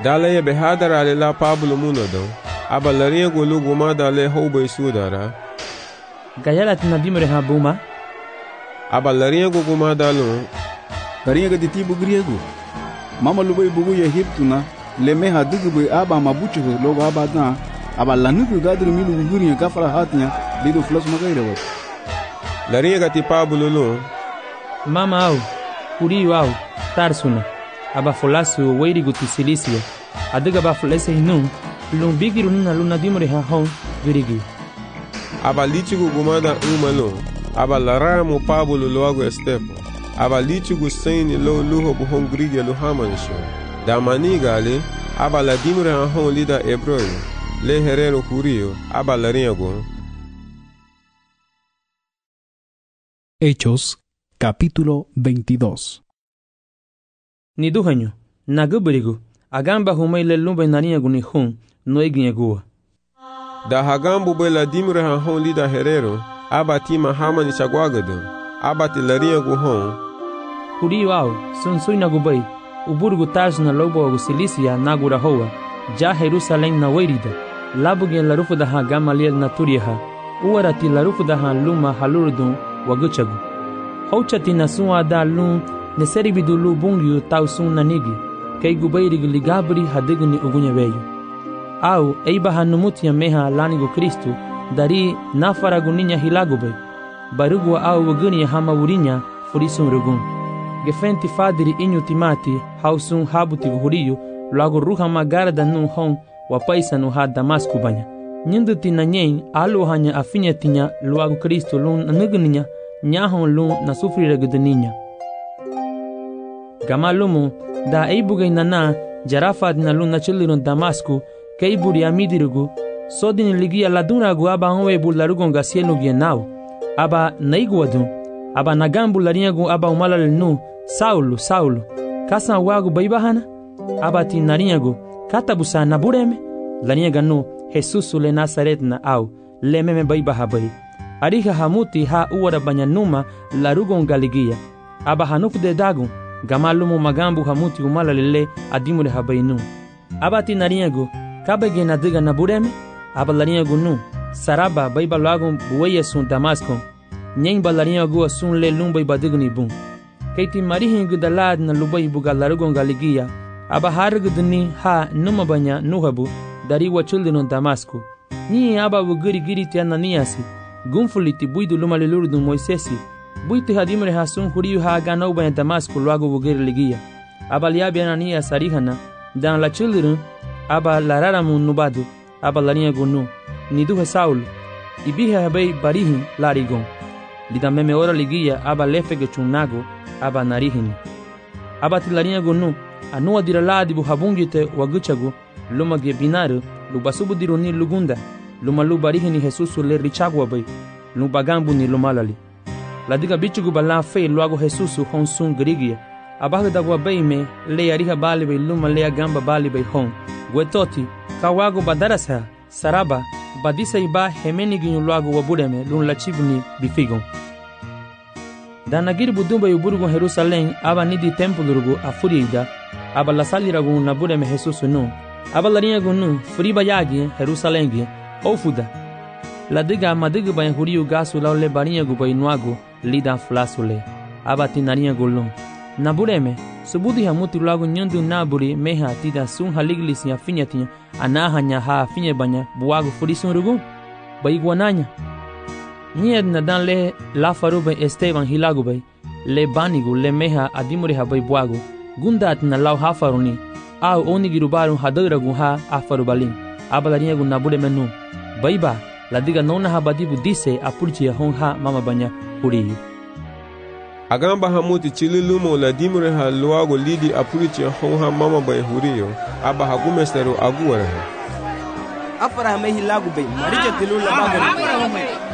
Dale be hadara le la Pablo munodon. Aba larinha go lugo dale hoube sudara. Gayala tina dimre ha buma. Aba larinha go guma dalon. Larinha ga ditibu griego. Mama lubai bugu ya hiptuna. Le meha dugu aba mabuchu logo aba na. Aba lanuku gadru milu guriya kafara hatnya lido flos magaira wat. Larinha ga ti Pablo lo. Mama au, kuriu au, tarsuna. Aba folasu weiri guti silisia. Adiga ba folese hinu. Lung bigiru nina luna dimre ha hon virigi. Aba lichigu gumada umalo. Aba laramo Pablo loago estepo. Aba lichigu saini lo luho buhon grigi lo hamanisho. Da manigale. Aba la dimre ha hon lida ebroyo. Le herero curio. Aba laringo. Hechos, capítulo 22. Ni duhanyo, nagubirigu, agamba humaile lumba naringo ni hun, no eginegua. Da hagambu bela dimre ha hon lida herero. Aba tima hamani chagwagado. Aba ti laringo hon. Kuriu au, sunsui nagubai, uburgu taj na lobo agu silisia nagura hoa, ja Jerusalem na weirida. Labugen la rufu da ha Gamaliel na turiha, uarati la rufu da ha luma halurdun waguchagu. Hauchati na sunwa da lun neseribidu lu bungyu tau sun nanigi, kei gubairigi ligabri hadigni ugunye veyu. Au eiba hanumutia meha lanigo Kristu, dari nafaragu ninya hilagubay, barugwa au waguni hama wurinya furisun rugun. Gefenti fadiri inyu timati hausun habuti huriyu, lago ruha magara da nun hon wapaisa nu ha Damasku banya. Nyindu tina nyen alu hanya afinya tinya luagu Kristu lun nugninya, nyahon lun na sufrire gudninya. Gamalumu da eibugay nana jarafad na lun na chilirun Damasku keiburi amidirugu sodini ligia laduragu aba onwe bularugon gasienu gienau aba naiguadun aba nagambu larinyagu aba umalal nu Saulo Saulo kasan wagu baibahana aba tinarinyagu katabusa na bureme larinyaga nu Jesus le Nazaret na au lememe baibaha bai ariha hamuti ha uwara banyanuma larugon galigia aba hanufu de dagun gamalumu magambu hamuti umalalele adimure habainu aba tinarinyagu kabege na diga na bureme aba larinyagu nu saraba baiba lagun buweye sun Damasco nyen balarinyagu sun le lumbai badigni bun keiti marihingu dalad na lubai buga larugon galigia aba hargudni ha numa banya nuhabu dari wachulun Damasco ni aba wugiri giri ti Ananiasi gumfuliti buidu lumalilurdu Moisesi buiti hadimre hasun huriu ha ganau banya Damasco luago wugiri ligia aba liabi Ananias arihana dan la chulun aba lararamun nubadu aba larinyagu nu niduhe Saulo ibihe habei barihin larigon lida meme ora ligia aba lefege chunago aba narihini aba tilarinyagu nu anua diraladi bu habungite waguchagu luma ge binaru lubasubu dironi lugunda luma lubarihini Jesus le richagwa bai lubagambu ni lumalali ladiga bichugu bala fe luago Jesus honsun grigia abaga dagwa bai me le ariha bali bai luma le gamba bali bai hon gwetoti kawago badarasa saraba badisa iba hemeni ginyu luago wabureme lun lachibuni bifigon danagir budumba yuburgo Jerusalem aba nidi tempulurugu afuriida aba lasaliragu nabureme Jesus nu aba larinyagu nu furiba yagi Jerusalem gi ofuda ladiga madiga bay huriu gasu laule barinyagu bay nuagu lida flasule aba tinarinyagu lun nabureme subudi hamuti lagu nyundu naburi meha tida sun haliglis ya finyatinya anahanya ha finye banya buagu furisun rugu bay guananya Nied na dan le la farube Esteban hilagu bay le banigu le meha adimuri ha bay buagu gundat na lau ha faruni au onigiru barun hadaragu ha afarubalin abalarinyagu nabude menu baiba ladiga nona ha badibu dise apurchi hon ha mama banya huriyu Agamba hamuti chililumo la dimure ha luago lidi apurchi hon ha mama bay huriyo aba hagumesteru aguwara afara me hilagu bay marija tilula bagari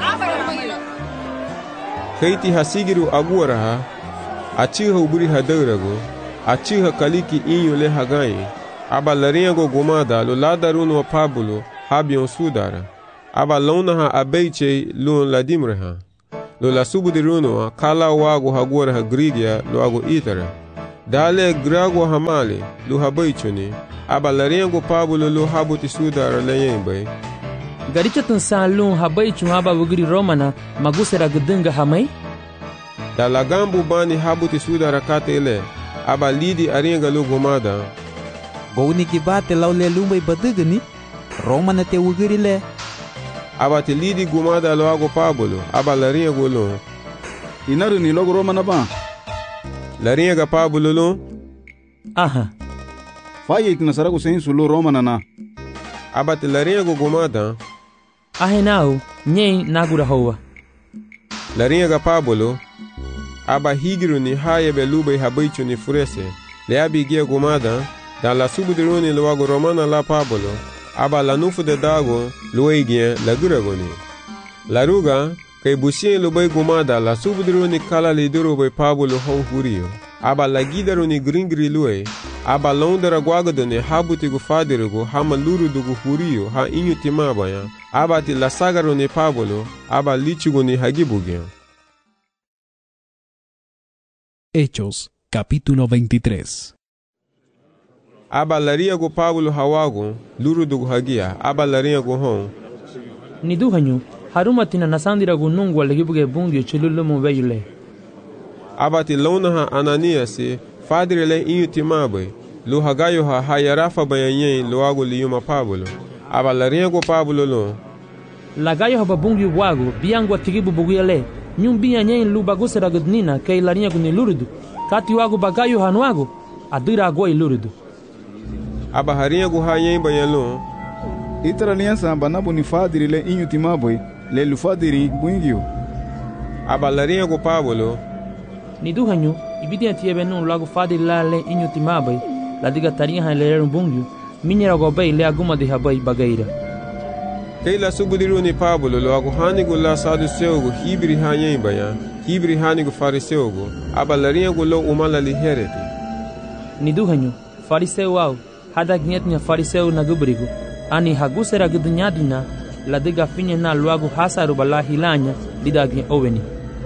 Keiti hasigiru aguwara ha achiha uburi hadarago achiha kaliki inyo le hagai aba larinyago gomada lo ladarun wa Pablo habion sudara aba lona ha abeiche lun la dimre ha lo la subudiruno kala wago hagwara ha grigia lo ago itara Dale grago hamale lu habaichuni aba larengo Pablo lu habuti sudara layembai. Garicha tunsan lun habaichun aba wugiri Romana magusera gudunga hamai? Da lagambu bani habuti sudara katele aba lidi arenga lu gumada. Gouni kibate laule lumbai badugani Romana te wugiri le. Aba te lidi gumada lo ago Pablo aba larengo lu. Inaru ni logo Romana ba? Larenga Pablo lu. Aha. Faye itinasara kusensu lo Romana na. Aba te larengo gumada. Ahenau, nyen nagura hoa. Larenga Pablo aba higiru ni haye belubai habaichu ni furese. Le abigia gumada da la subudiruni lo ago Romana la Pablo aba la nufu de dago lo igien la guragoni. La ruga kay busien lo bay gumada la subudiruni kala liduro bay Pablo hon hurio. Aba la gidaruni gringri luay aba londera guagadone habuti gu fadirugo hama lurudugu hurio ha inyu timabaya aba ti la sagaroni Pablo aba lichuguni hagibugia. Hechos, capítulo 23. Aba laria gu Pablo hawago lurudugu hagia aba laria gu hon. Niduhanyu, harumatina nasandira gu nungwa lagibuge bungyo chilulumu veyule. Aba ti launaha Ananiasi fadrile inyu timabai lu hagayo ha hayarafa bayanyen lu ago liyuma Pablo. Aba laria gu Pablo lo. Lagayo ha babungyo wago biangwa tigibu buguyale. Nyumbia nyen lu bagusera gudnina kay laria gu ni lurudu. Kati wago bagayo hanuago adira agoi lurudu. Aba haria gu hayen bayalo. Itara aliança banabu ni fadiri le inyu timaboi le lu fadiri buingio. Aba laria gu Pablo. Niduhanyu, ibidia tiebe nun lago fadiri la le inyu timabai la diga taria ha le bungyo minera go bay le aguma de habai bagaira. Kay la subudiruni Pablo lo ago hanigu la saduceugo hibri hayen baya hibri hanigu fariseugo aba laria gu lo umala li hereti. Niduhanyu, fariseu au hada gnyetnya fariseu na gubrigo ani hagusera gudnyadina la diga finye na luagu hasaru bala hilanya didagye oveni.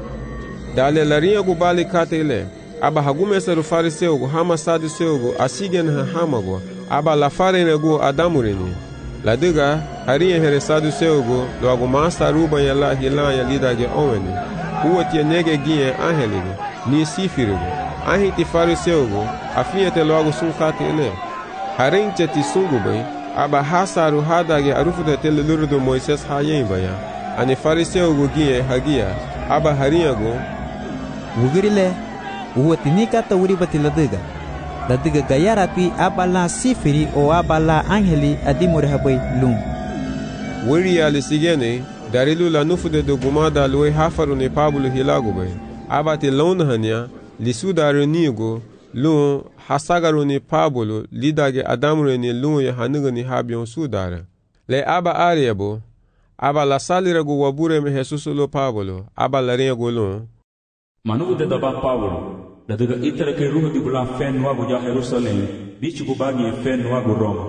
Dale laria gu bali katele aba hagumeseru fariseugo hama saduceugo asigen ha hamago aba la farene gu adamureni. La diga haria here saduceugo lo agu masa ruba ya la hilanya didagye oveni. Uotie nege gie angelige ni sifirigo ahiti fariseugo afiete lo agu sunkatele. Harinche ti sungubay aba hasaru hadage arufuda tele lurudu Moises hayen baya ani fariseugo gie hagia aba hariago Wugirile uwatini kata wuri batila diga gayarati abala sifiri o abala angeli adimure habai lum. Wuri ali sigene darilu la nufude do gumada luwe hafaru ne Pablo hilagubay aba ti launahania lisudaru nigo lu hasagaru ni Pablo lidage adamure ni lu ya hanuga ni habion sudara. Le aba ariabo aba la salira gu wabure me Jesus lo Pablo aba la rego lu. Manu de daba Pablo la diga itara ke ruhu di bulan fen wagu ja Jerusalem bichu gu bagi fen wagu Roma.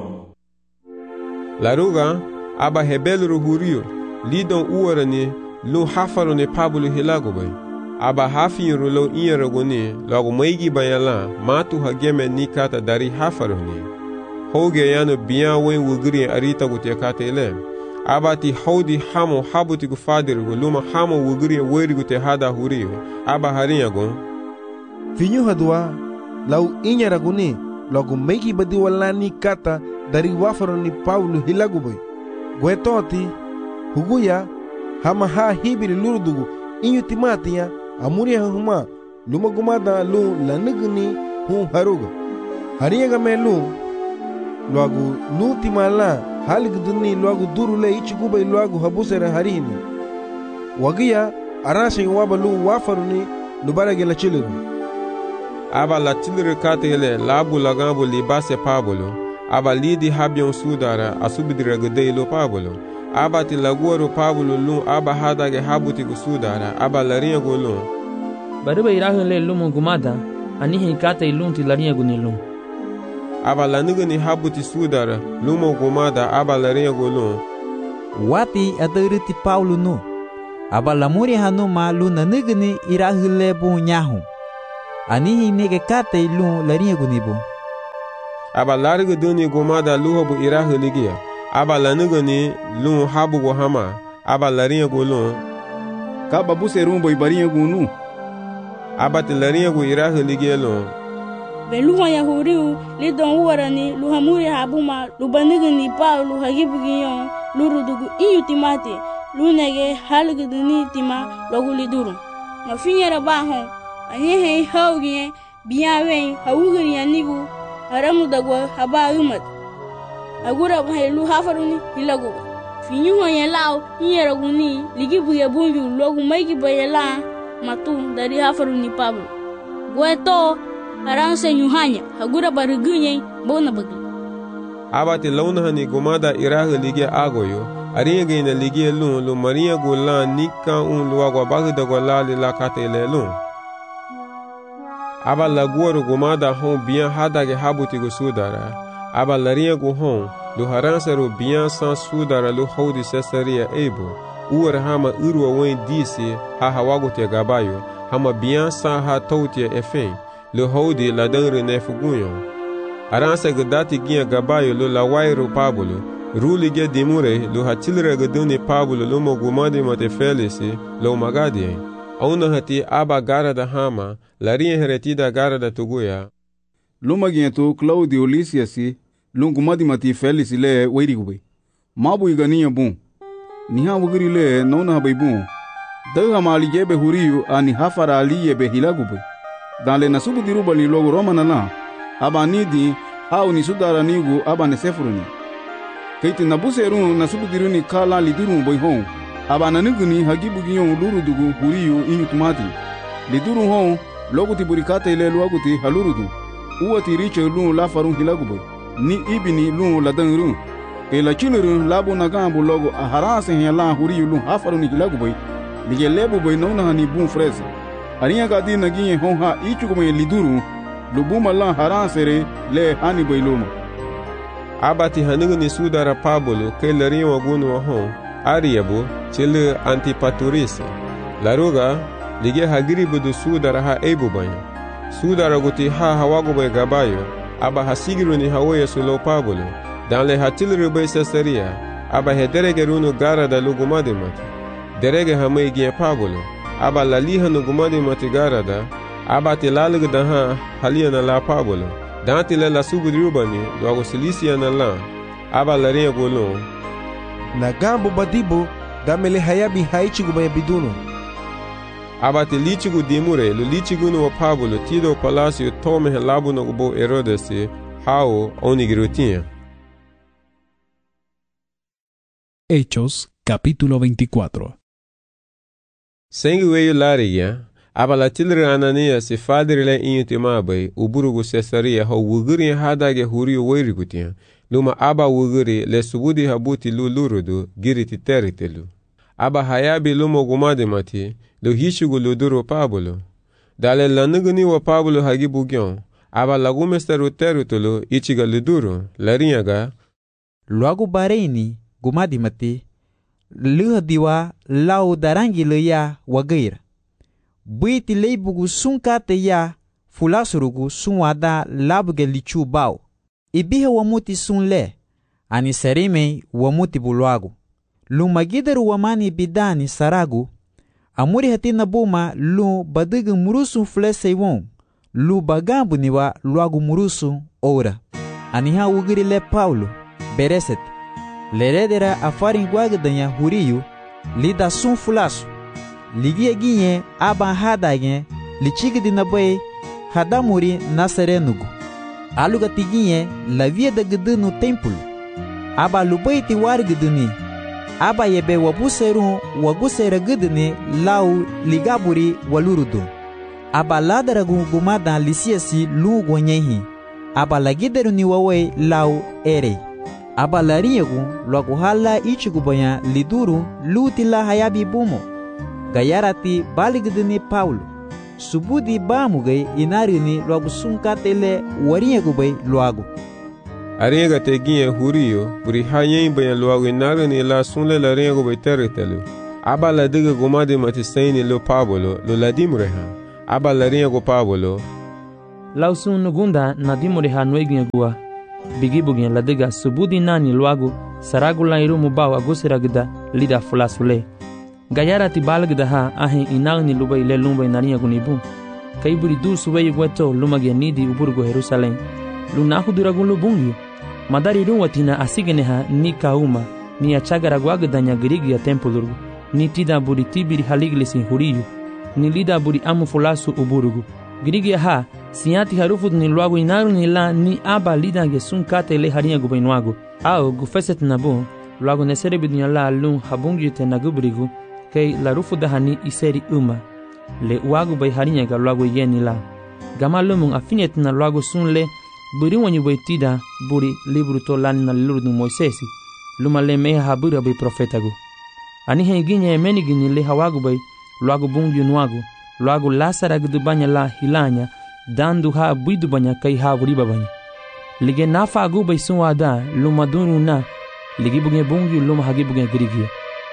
La ruga aba hebelu hurio lidon uwarani lu hafaru ni Pablo hilagubay. Aba hafin rulo inragoni lagu maigi bayala matu hageme nikata dari hafaroni. Hoge yano biya wen wugiri arita gute katele. Aba ti haudi hamo habuti gu fadiru luma hamo wugiri weri gute hada hurio. Aba hariyago. Finyu hadua lau inragoni lagu maigi badi wala nikata dari wafaroni Paulo hilaguboy. Gwetoti huguya hama ha hibiri lurudugu inyu timatiya amuri huma luma gumada lu lanigni hu haruga hariyaga me lu luagu lu timala haligduni luagu durule ichiguba luagu habusera harini wagiya arashin waba lu wafaruni lubarage la chiliru aba la chiliru katele labu lagambo libase Pablo aba lidi habion sudara asubidira gdeilo Pablo aba ti laguaro Pablo lu aba hadage habuti gu sudara aba laria gu lu. Bariba irahun le lumu gumada anihi kata ilunti laria gu ni lum. Aba laniga ni habuti sudara lumu gumada aba laria gu lu. Wati aduriti Paulo nu aba lamuri hanu ma lu nanigni irahun le bu nyahu. anihi nege kate lun larinha gunibu. Aba larga duni gumada luhobu irahu ligia. Aba lanugani lun habu go hama. Aba larinha go lun. Kaba buse rumbo ibarinha gunu. Aba te larinha go irahu ligia lun. Beluha ya huriu lidon uarani luhamuri habuma lubanigani pa luhagibugiyon lurudugu iyutimati lunege halguduni tima loguliduru. Mafinyera bahon anyehe haugie biyawen hawugari anigu haramu dagwa haba umat. Agura bahelu hafaruni hilago. Finyuha ya lao nyera guni ligibuge bunju logu maiki bayela matu dari hafaruni Pablo. Gueto aranse nyuhanya hagura barugunye bona bagi. Abati launahani gumada irahu ligia agoyo. Arinha gaina ligia lun lu marinha golan nika luagwa bagda golali la katele lun. Aba laguaro gumada hon bian hadage habuti go sudara. Aba larinha go hon lu haransero bian san sudara lu hodi Cesaria ebo. Uar hama urwa wen disi ha hawagote gabayo. Hama bian san ha tautia efen. Lu hodi la dangre nefugunyon. Aransa gadati gia gabayo lu la wairo Pablo. Ruli ge dimure lu hatilre gaduni Pablo lu mogumadi mate felisi lu magadie. Auna hati aba gara da hama, larinha heretida gara da tuguya. Lu magiento Claudio Lysiasi lu gumadi mate felisi le wairigube. Mabu igania bun. Niha wugiri le nona habaibun. Daga mali gebe huriyu ani hafara aliye be hilagube. Dale nasubu diruba li logo romana la. Aba nidi au ni sudara nigu aba ne sefuruni. Kaiti nabuseru nasubu diruni kala lidurun boy hon. Aba nanuguni hagibu giyon lurudugu huriyu inyutumati. Lidurun hon logo tiburikate ile luaguti halurudu. Uwati riche lun la farun hilagube. Ni ibini lun la dangrun. Ke la chilurun labu nagambu logo aharase hela huriyu lun hafaruni hilagube. Lige lebu boy nona hani bun freze. Arinha gadi naginye hon ha ichukume lidurun. Lubuma la haransere le hani bailoma. Abati hanugani sudara Pablo ke larinha wagunu wa hon. Ariabu chile Antipaturis. Laruga lige hagiribu du sudara ha ebu banyo. Sudara guti ha hawago bay gabayo. Aba hasigiru ni hawoya sulo Pablo. Dan le hatilru bay Cesaria. Aba hederege runu gara da lugumadi mati. Derege hamay gien Pablo. Aba laliha nugumadi mati gara da. Aba te lalugu da ha halia na la Pablo. Dan te la subudrubani luago Silisia na la. Aba larinha golon. Na gambo badibo damele hayabi haichigu baya biduno. Aba te lichigu dimure lu lichigu no Pablo tido palacio tome helabu no gubo Herodesi hao onigirutinha. Hechos capítulo 24. Sengu weyo lariya. Aba la tilre Anania si fadrile inyutimabai uburugu Cesaria ho wuguri hadage huriyo wairigutia. Luma aba wuguri le subudi habuti lu lurudu giriti teritelu. Aba hayabi lumo gumadi mati lu hishugu luduru Pablo. Dale lanuguni wa Pablo hagibu gyon. Aba lagumesteru teritelu ichiga luduru larinyaga. Luagu bareini gumadi mati luha diwa lau darangi leya wagair. Buiti leibugu sunkate ya fulasurugu sunwada labuge lichu bao. Ibihe wamuti sunle ani serime wamuti buluagu. Lumagideru wamani bidani saragu. Amuri hatina buma lu badigu murusu flese won. Lu bagambu niwa luagu murusu ora. Aniha ugiri le Paulo bereset. Leredera afarin guagdanya huriyu lida sun fulasu. Ligie ginye aba hadage lichigdi nabai hadamuri naserenugu. Aluga tiginye la via de gdunu templo. Aba lubaiti wargduni. Aba yebe wabuseru wagusera gduni lau ligaburi walurudu. Aba ladaragu gumada lisiasi lugo nyehi. Aba lagideru ni wawe lau ere. Aba lariegu logu hala ichigubanya liduru lutila hayabi bumo. Gayarati baligdini Paulo. Subudi bamugai inarini logu sunkatele wariegubay loagu. Aringa teginye huriyo buri hayen bayan loagu inarini la sunle la riegubay teritelu. Aba la diga gumadi mati saini lo Pablo lo ladimreha. Aba la riegu Pablo lausun nugunda na dimore ha noiguinha gua. Bigibuguinha ladega subudi nani luagu saragula iru mubau agusiragda lida fulasule. Gayara tibalagda ha ahin inagni lubai le lumbai narinha gunibu. Kaiburi du suwei gweto lumagia nidi uburgo Jerusalém. Lunahu duragun lubungi. Madari ruwatina asigeneha ni kauma ni achagaraguagdanya girigia tempulurgu. Ni tida buri tibiri haliglisin huriyu. Ni lida buri amu fulasu uburugu. Girigia ha siati harufut ni luagu inaru ni la ni aba lida gesun kate le harinha gubainuagu. Ao gufeset nabu luagu neserebidunya la lun habungi te nagubrigu. Kei la rufudaha ni iseri uma. Le uagu bai harinha ga luagu yeni la. Gama lumun afinet na luagu sun le buri wanyu bai tida buri libru to lani na lurdu Moisesi. Luma le meha habura bai profetagu. Anihe iginya emeni gini le hawagu bai luagu bungi nuagu. Luagu lasara gudubanya la hilanya dandu ha buidubanya kai ha buribabanya. Lige nafa agu bai sunwada luma dunu na ligi buge bungi luma hagi buge girigia.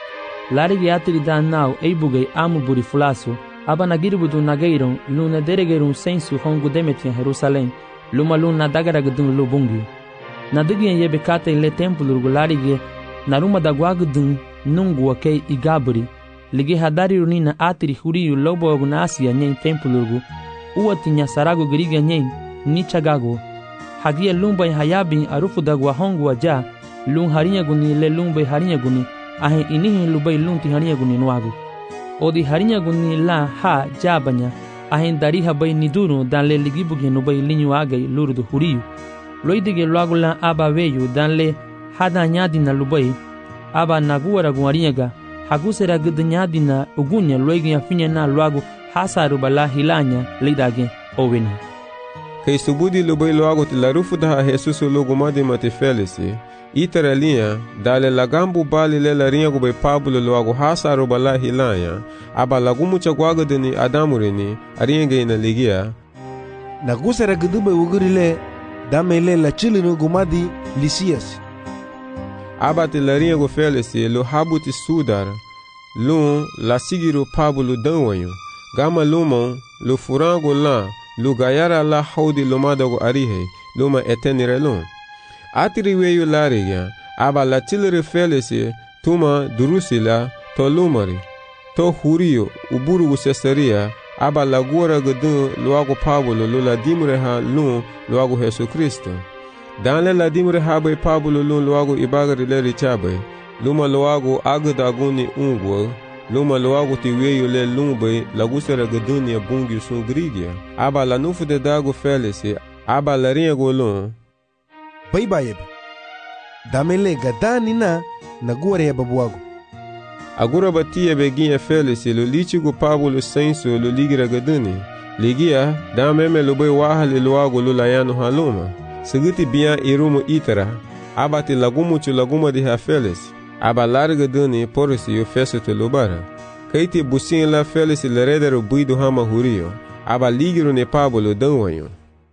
Larigi atiri dan nau eibugai amu buri fulasu aba nagiribudu nagairon luna deregerun sensu hongu demetian Jerusalém luma luna dagaragdun lubungi. Nadugian yebe kate le templo larigi naruma daguagdun nungu akei igaburi. Ligi hadari runina atiri huriyu lobo agunasia nyen templo uatinya sarago giriga nyen ni chagago. Hagia lumba hayabi arufu dagwa hongu aja lun harinha guni le lumba harinha guni ahe inihi lubai lunti harinha guni nuagu. Odi harinha guni la ha jabanya ahe dariha bai niduru dan le ligibugi nubai linyu agai lurdu huriyu. Loidige luagu la aba veyu dan le hada nyadina lubai aba naguara guarinhaga hagusera gudnyadina ugunya loigi afinya na luagu hasaru bala hilanya lidage oveni. Kei subudi lubai luagu tilarufu daha Jesus logo madimati felisi itara linha dale lagambu bali le larinha gubai Pablo luagu hasaru bala hilanya aba lagumu chagwaga deni adamurini arinha na ligia nagusera gudubai ugurile damele la chilinu gumadi Lisias. Abate larinha go felisi lo habuti sudar lun la sigiru Pablo danwanyo gama lumon lo furango la lo gayara la haudi lomadago arihe luma etenire lun atiri weyu lariga aba la tilere felisi tuma durusila to lumari to huriyo uburugu Cesaria aba la gora gudun luago Pablo lo la dimre ha lun luago Jesu Cristo. Dan la dimre ha bai Pablo lun luago ibagari le richabe luma luago agdaguni ungwo luma luago ti weyu le lumbe lagusera guduni bungi sun grigia aba la nufu de dago felisi aba la rinha go lun bai bayeb damele gadani na nagure ya babuago agura batia beginha felisi lo lichigo Pablo senso lo ligira guduni ligia dameme lo bai wahale luago lo layano haluma seguti bia irumo itara abati lagumu chu laguma de ha felisi aba larga duni porisi yo feso te lobara. Kaiti busin la felisi le redero buido hama hurio. Aba ligiro ne Pablo danwanyo.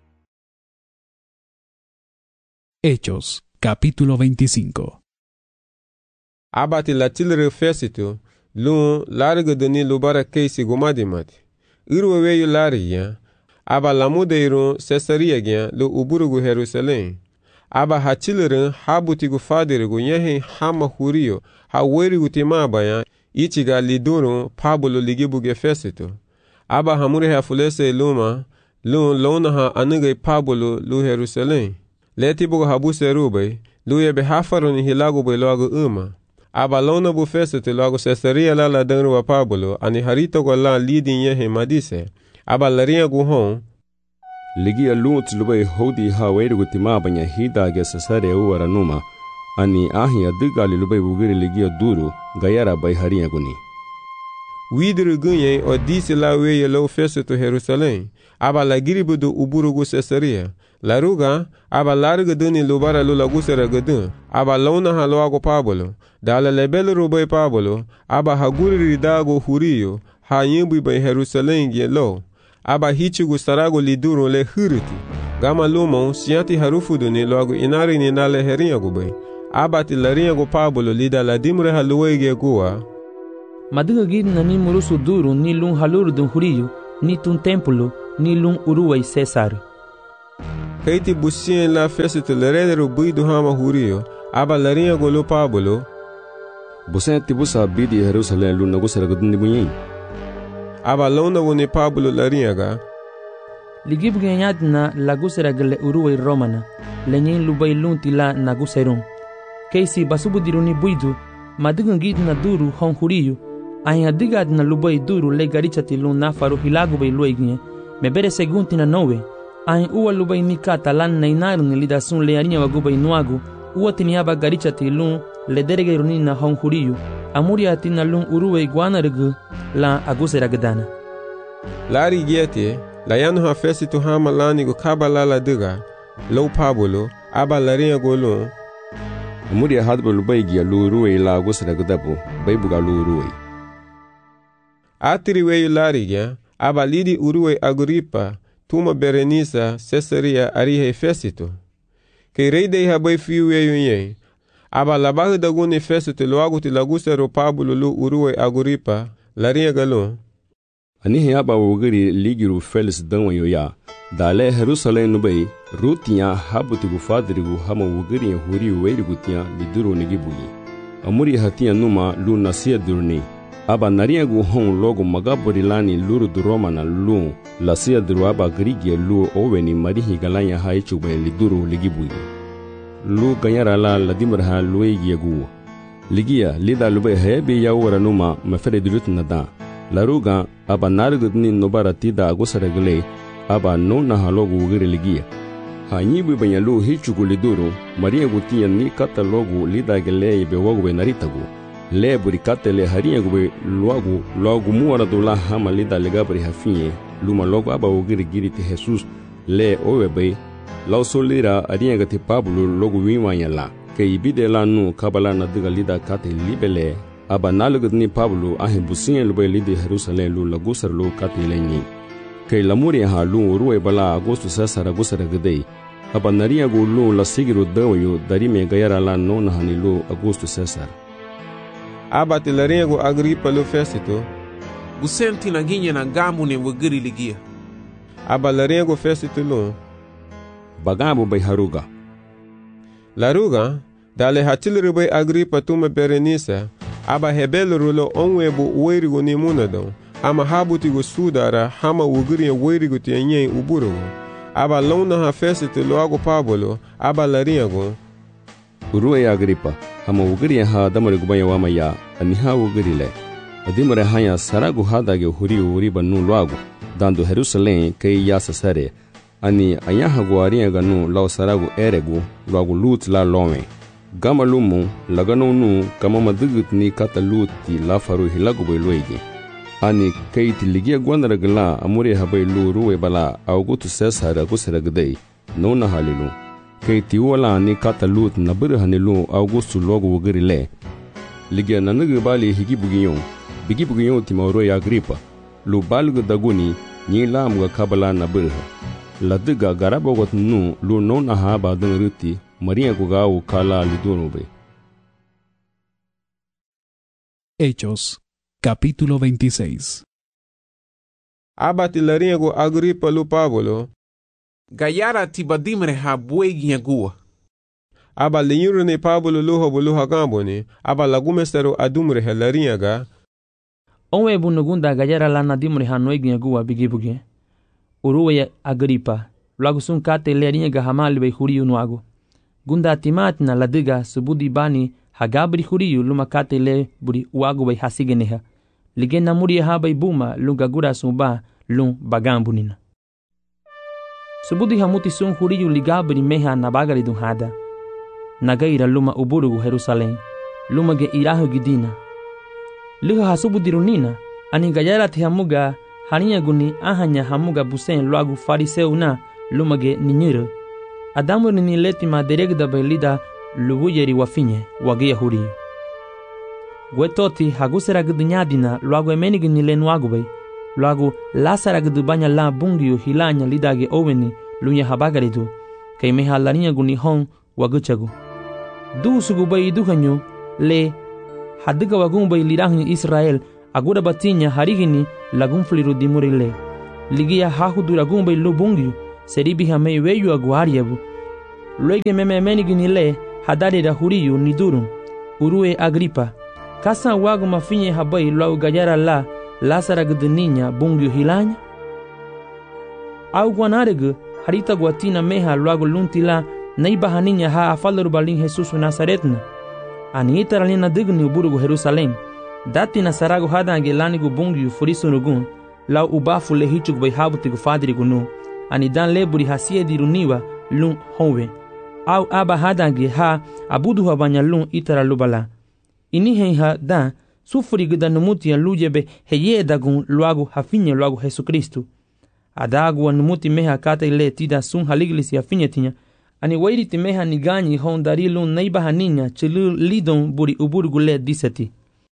Hechos, capítulo 25. Abati la tilre fesito, lun larga duni lobara keisi gomadimati. Irwe weyo larga, aba lamudeiro Cesaria gya lo uburugu Jerusalém. Aba hachilirin habutigu fadirigu nyehin hama hurio ha werigu timabaya ichiga liduru Pablo ligibuge fesito. Aba hamure ha fulese luma lun lona ha anigay Pablo lu Jerusalém. Letibugu habuse rubay lu yebe hafaruni hilagu bay loagu uma. Aba lona bu fesito loagu Cesaria la danru wa Pablo ani harito la lidi nyehin madise. Aba larinha guhon ligia lunt lubai hodi ha werugu timabanya hidage Cesaria uwara numa ani ahi adigali lubai bugiri ligia duru gayara bai harinha guni. Widru gunye o disi la weye lo fesito Jerusalém aba la giribudu uburugu Cesaria la ruga aba larga duni lubara lo lagusera gudun aba launa ha loago Pablo dala lebel rubai Pablo aba haguri ridago hurio ha yimbu bai Jerusalém ge lo aba hichigu sarago liduru le huriti gama lumon sianti harufudu ni loago inari ni nale herinha gubai aba ti larinha go Pablo lida la dimre haluege gua Madiga gidna ni murusu duru ni lun haluru dun huriyo ni tun templo ni lun uruwai Cesar kaiti busien la Festo lereder buidu hama hurio, aba larinha golo Pablo. Busien tibusa bidi Jerusalem lu nagusara gudni bunyin. Aba lona woni Pablo larinha ga. Ligib genyadna lagusara gele uruwe romana, lenyin lubai lunti la naguserum. Keisi basubu diruni buidu, madigun gidna duru hon hurio, aya digadna lubai duru le garichati lu nafaru hilagu bai luigne, me bere segunti na nowe. Ai uwa lubai mikata lan nainaru ni lidasun le arinha wagubai nuagu, uwa tiniaba garichati lun le derege runina hon huriyu, amuria tina lun uruwe guanargu la agusera gadana. Lari giete, la yanu ha Festo hama lani go kabala la diga, lo Pablo, aba larinha golun. Amuria hadba lubai gia lu uruwe la agusera gadabu, baibuga lu uruwe. Atiri weyu lari gia, aba lidi uruwe Agripa, tuma Berenice Caesarea arihe Festo. Que rei dei habai fiu ye, aba labahu daguni Festo logo ti lagusero Pablo lu uruwe Agripa, larinha galo. Anihe aba wugiri ligiru Felix danwa ya, dale Jerusalem nubai, rutia habuti gufadrigu hama wugiri huri weirigutia liduru nigibugi. Amuri hatia numa lu nasia durni. Aba nariagu hon logo magabori lani luru du romana lu la sia duru aba grigia lu oweni marihi galanya haichube liduru ligibugi. Lu ganyara la dimraha luigi yagu. Ligia lida lube hebe ya ora numa mafere dilut nada. Laruga aba narugudni nobara tida agusaragle aba no na halogu ugiri ligia. Hanyibu banya lu hichugu liduru maria gutia ni kata logu lida gele be wogu naritagu. Le burikate le harinha gube logo muara do la hama lida legabri hafinye luma logo aba ugiri giri te Jesus le owebe lao solira harinha gate Pablo logo wimanya la ke ibide la nu kabala na diga lida kate libele aba nalugni Pablo ahe businye lube lidi Jerusalem lu lagusar lu kate lenyi ke lamuri ha lu ruwe bala agosto sasara gusara gdei aba naria go lu la sigiru dawayo darime gayara la nona hani lu agosto sasara. Aba te larinha go Agripa lu Festo. Gusenti na ginha na gamu ne wugiri ligia. Aba larinha go Festo lu. Bagabu bai haruga. Laruga, dale hatilru bai Agripa tuma Berenice, aba hebelru lo onwebu uweirigo ni munadon, ama habuti go sudara hama wugiri uweirigo te nye uburu. Aba lona ha Festo lu ago Pablo, aba larinha go. Uruwe Agripa. Hama wugiri ha damare gubanya wama ya aniha wugiri le adimare hanya saragu hadage huri uri banu lwagu dando Jerusalem kei ya sasare ani ayaha guaria ganu lao saragu eregu lwagu lut la lome gama lumu lagano nu kama madugut ni kata luti la faru hilagu bai loigi ani kei tiligia gwandara gala amure habai lu ruwe bala augutu Caesar agusara gdei nona halilu kei tiwala ni kata lut na birhanilu Augusto logo wugiri le ligia nanugu bali bigi bugiyon timoro ya Agripa lu balgu daguni ni lamuga kabala na birha la diga garabogot nu lu nona haba dengruti maria gugawu kala lidunube. Hechos capítulo 26. Aba te larinha go Agripa lu Pablo. Gayara tibadimre ha buegi yagua. Aba lenyuru ne Pablo luha gamboni, aba lagumestero adumre ha larinha ga. Onwe bunugunda gayara la nadimre ha noigi yagua bigibuge. Uruwe Agripa, lagu sun kate larinha ga hamali bai huriyu nuagu. Gunda timatina ladiga subudi bani hagabri huriyu luma kate le buri uagu bai hasigeneha. Ligena muri ha bai buma lunga gura sumba lung bagambunina. Subudi hamuti sun huriyu ligabri meha nabagari dunhada. Nagaira luma uburugu Jerusalem. Luma ge irahu gidina. Luha hasubudi runina. Ani gayara te hamuga harinya guni ahanya hamuga busen luagu fariseu na luma ge ninyuru. Adamu ni letima deregda belida lubuyeri wafinye wagia huriyu. Gwetoti hagusera gdunyadina luagu emenigi nilenuagu bai. Luagu lasara gdubanya la bungiu hilanya lidage oweni lunya habagaridu. Kay meha larinya guni hon waguchagu. Du sugubai duhanyu le hadiga wagumbai lirahanyu Israel agura batinya harigini lagunfliru dimurile. Ligia hahudura gumbai lu bungiu seribi hame weyu aguariabu. Luege meme menigini le hadari da huriyu ni durum. Urue Agripa. Kasa wagu mafinye habai lau gajara la lasara gdeninya bungyu hilanya. Au guanaregu harita guatina meha luagu luntila naiba haninya ha afalaru balin Jesus Nazaretna. Ani itaralina digni uburugu Jerusalem. Dati na saragu hadange lanigu bungyu furisunugun lau ubafu lehichug bai habutigu fadirigu nu. Ani dan leburi hasie diruniwa lun honwe. Au aba hadange ha abudu habanya lun itaralubala. Ini hei da sufuri gida numuti ya lujebe heye dagun luagu hafinye luagu Jesu Kristu. Adagu wa numuti meha kata ile tida sun haliglis ya finye tinya. Ani wairiti meha niganyi hondari lun naiba haninya chilu lidon buri uburgu le disati.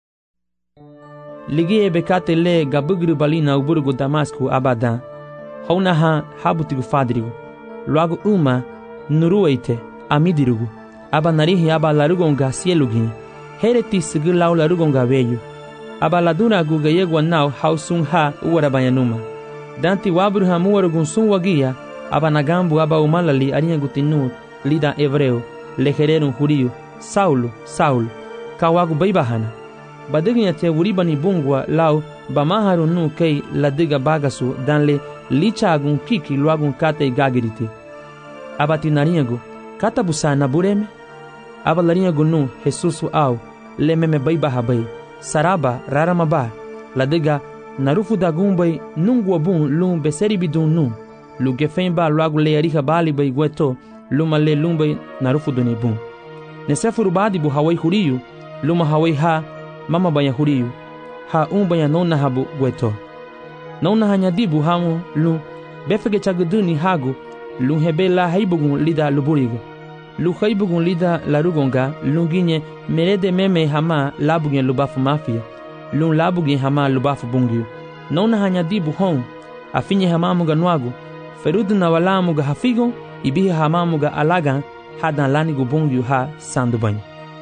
Ligie bekate le gabugru balina uburgu Damasku abada. Hauna ha habutigu fadrigu. Luagu uma nurueite amidirugu. Aba narihi aba larugonga sielugi. Hereti sigu lau larugonga veyu. Aba laduna guga yegwa nau hausun ha uwarabayanuma. Danti wabru ha muwarugun sun wagia. Aba nagambu aba umalali arinhagutinu lida hebreu. Lehererun huriu. Saulo. Kawagu baibahana. Badignya te uribani bungwa lau bamaharu nu kei ladiga bagasu danle lichagun kiki luagun kate gagiriti. Aba tinarinhagu kata busana bureme. Aba larinhagu nu Jesusu au lememe baibahabai. Saraba raramaba ladiga narufu dagumbai nungwa bun lum beseribidun nu. Lugefemba luagu leariha bali bai gueto luma le lumbai narufu dunibun. Nesefuru badibu hawai huriyu luma hawai ha mama banya huriyu ha banya nona habu gueto. Nona hanyadibu hamu lum befege chaguduni hagu lum hebela haibugun lida luburiga. Lu haibugun lida larugonga lunginye merede meme hama labugen lubafu mafia. Lum labugen hama lubafu bungyu. Nona hanyadibu hon afinye hamamuga nwagu. Ferudu na walamuga hafigon ibihi hamamuga alagan hadan lanigu bungyu ha sandubanyi.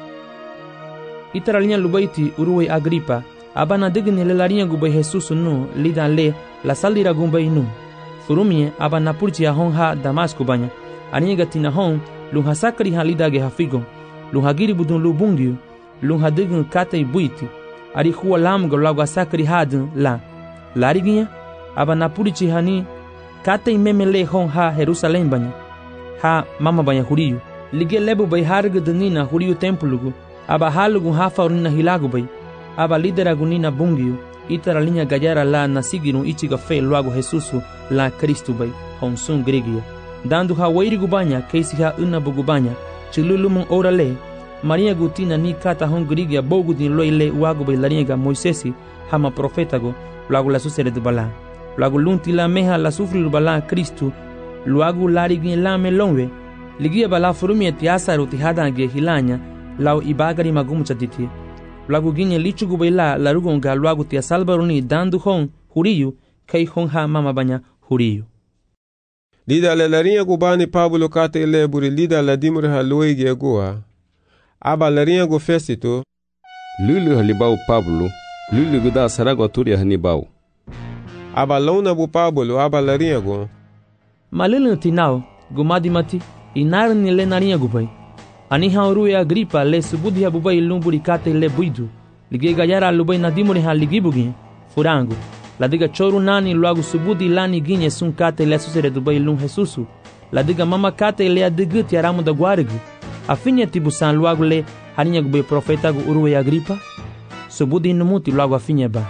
Itaralinha lubaiti uruwe Agripa abana digni le larinha gubai Jesus nu lidan le la salira gumbai nu. Furumie abana purchi a hon ha Damasku banya. Aniga tina hon lun ha sakri ha lidage hafigon. Lun ha giri budun lu bungyu. Lun ha digni kate buiti. Ari huwa lamuga lagu sakri hadun la. Lariginha abana purchi hani kate memele hon ha Jerusalem banya. Ha mama banya huriyu. Lige lebu bai harga denina huriyu tempulugu. Aba halugun hafa urina hilagu bai. Aba lideragunina bungyu. Itaralinha gajara la nasigirun ichiga fe luagu Jesusu la Kristu bai. Honsun grigia. Dandu ha wairigu banya keisi ha unabugu banya. Chilulumun ora le. Maria gutina ni kata hon grigia bogu din loi le uagu bai laringa Moisesi hama profetago luagu la susere du bala. Luagu lunti la meha la sufri lu bala Kristu. Luagu larigin la melonwe. Ligia bala furumie tiasaru tihadange hilanya. Lau ibagari magumu chatiti. Lagu ginye lichugu baila larugonga luagu tia salbaruni dandu hon huriyu kei hon ha mama banya huriyu. Lida la larinha gubani Pablo kate ile buri lida la dimuri ha luigi agua. Aba larinha gu fesito. Lulu halibau Pablo. Lulu guda sarago aturia hanibau. Aba launa bu Pablo aba larinha gu. Malulu tinau gumadi mati inarni le narinha gubai. Ani haurue Agripa le subudi habubai lumburi kate le buidu. Lige gajara lubai nadimuri ha ligibugi. Furangu. Ladiga choru nani luagu subudi lani ginye sun kate le susere dubai lum Jesusu. Ladiga mama kate le adiguti aramu da guarigu. Afinye tibusan luagu le harinha gubai profeta gu urue Agripa. Subudi numuti luagu afinye ba.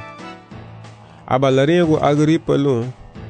Aba larinha gu Agripa lum.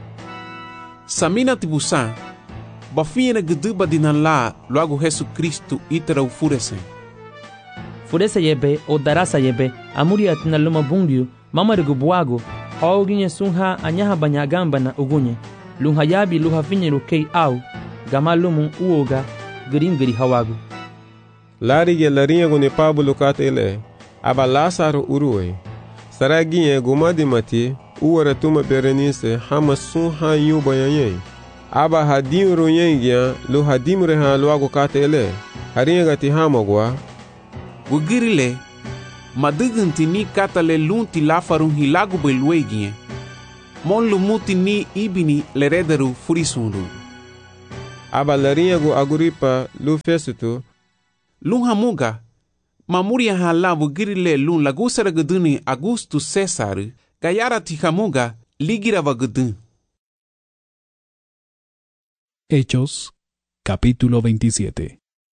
Samina tibusan. Bafinha guduba dinan la logo Jesu Kristu itara ufuresen. Furese yebe o darasa yebe amuri atina luma bungyu mamarigu buago hauginye sunha anyaha banyagamba na ugunye lunha yabi luha finyeru kei au gama lumu uoga giri hawagu. Larige larinha gu ni Pablo kate ile aba Lázaro urue. Saraginye gumadi mati uwara tuma Berenice hama sunha yuba yanyei. Aba hadimru yengia lu hadimre ha luago kate ele. Harinha gati hamagwa. Gugirile madiganti ni kata le lunti lafarun hilagu beluegie. Mon lumuti ni ibini le rederu furisundu. aba larinyagu Agripa lu Fesutu lun hamuga mamuria hala vugirile lun lagusara guduni Augustus Cesar gayara ti hamuga ligira vagudun. Hechos, capítulo 27.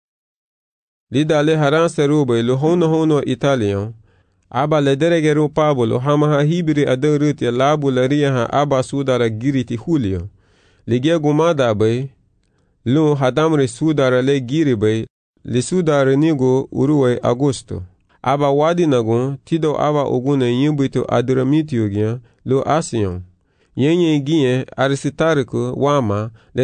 Lidale haran serube lu hono Italian aba lederegeru Pablo hamaha hibri adarut ya labu lariyaha aba sudara giriti Julio ligia gumada bay lu hadamre sudara le giri bay li sudara nigo uruwe Augusto aba wadi nagun tido aba ogune yimbuito Adramitio gyan lu Asion yenye gien Aristarco wama le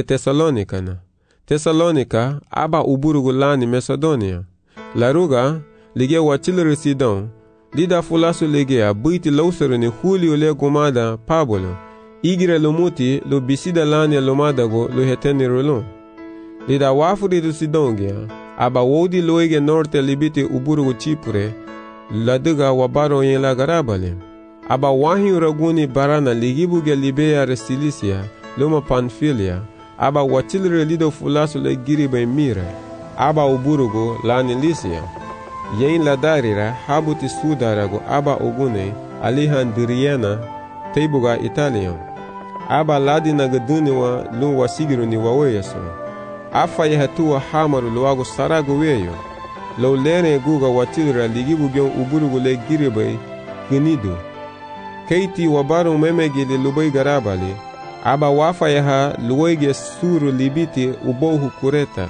Thessalonica aba uburugu lani Macedonia laruga ligia wachilere Sidon lida fulasu legea buiti lausere ni Julio le gumada Pablo igire lumuti lo bisida lani lumadago lo heteni rolon lida wafuri du Sidongia aba wodi loige norte libiti uburugu Chipre laduga wabaro yen la garabale aba wahi raguni barana ligibuge Libea Restilicia loma Pamphylia aba wachilere lido fulasu le giribe Mira aba uburugu lani Lycia yen la darira habuti sudarago aba ogune Alejandriana teibuga Italian aba ladina gaduniwa lu wasigiru ni waweyaso afa yehatua hamaru luwago sarago weyo lo lene guga watilra ligibuge uburugu le giribe gnido keiti wabaru memegili lubai garabali aba wafa yaha luwege suru libiti ubohu kureta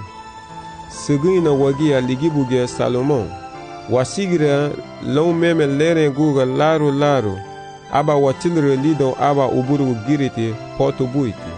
sigina wagia ligibuge Salomon wasigira low meme lere guga laru aba watilre lido aba uburugu giriti poto buiti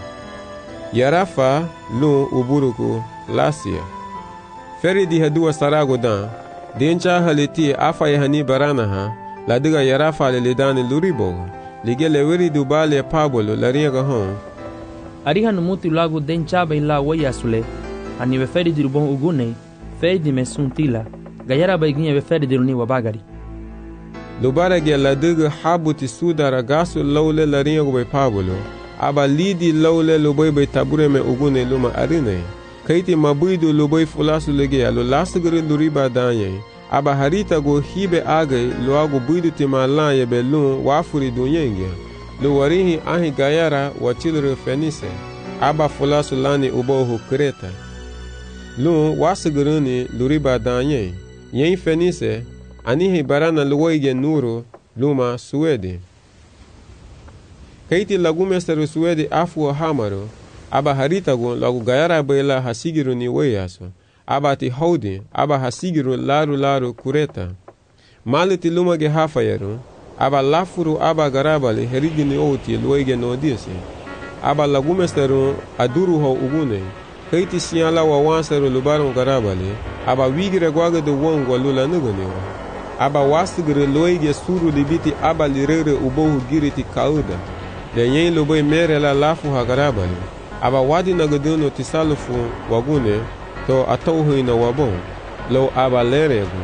yarafa lu uburugu Lasia feri di hadua sarago dan dencha haliti afa yahani baranaha ladiga yarafa le lidani luribo ligele weri dubale Pablo lariga hon ariha numuti lagu dencha baila wayasule ani be feri di rubon ugune feri di mesuntila gayara baiginha be feri di runi wabagari lubarage ladiga habuti sudara gasu lawle lariga be Pablo aba lidi lawle lubai be tabure me ugune luma arine kaiti mabuidu lubai fulasu lege alo lasgere luriba danye aba harita go hibe age luago buidu timalanye be lun wafuri dunyenge lu warihi ahi gayara wachilre Fenice aba fulasu lani ubohu Kreta lun wasgeruni luriba danye yen Fenice anihi barana luwaige nuru luma Suede kaiti lagumesteru Suede afu hamaro aba harita go lagu gayara bela hasigiru ni weyaso aba ti haudi aba hasigiru laru Kureta maliti lumage hafayeru aba lafuru aba garabali herigini oti luege nodisi aba lagumesteru aduruho ugune kaiti siala wa wanseru lubaron garabali aba wigire gwage de wongo lula nuguniwa aba wasigire luege suru libiti aba lirere ubohu giriti kauda de yen lubai mere la lafu ha garabali aba wadi nagaduno tisalufu wagune to atauhu na wabon lo aba lerego